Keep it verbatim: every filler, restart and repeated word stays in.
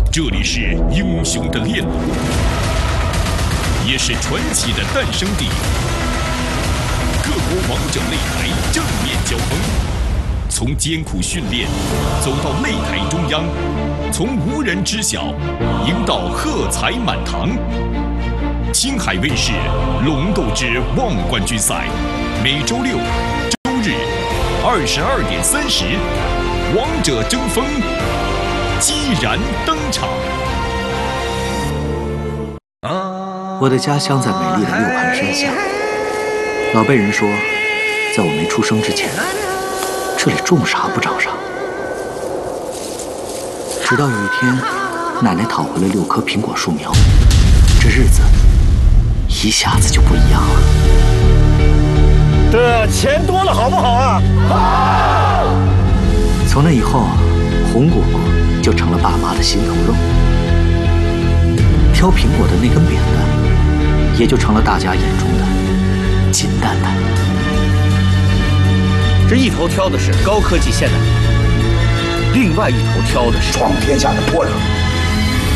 这里是英雄的炼炉，也是传奇的诞生地。各国王者擂台正面交锋，从艰苦训练走到擂台中央，从无人知晓赢到喝彩满堂。青海卫视《龙斗之望冠军赛》，每周六、周日二十二点三十，王者争锋，激然登场。 我的家乡在美丽的六盘山下，老辈人说，在我没出生之前，这里种啥不长啥。直到有一天，奶奶讨回了六棵苹果树苗，这日子一下子就不一样了。 这钱多了好不好啊？好！ 从那以后，红果果就成了爸妈的心头肉，挑苹果的那根扁担，也就成了大家眼中的金蛋蛋。 这一头挑的是高科技现代，另外一头挑的是闯天下的波折。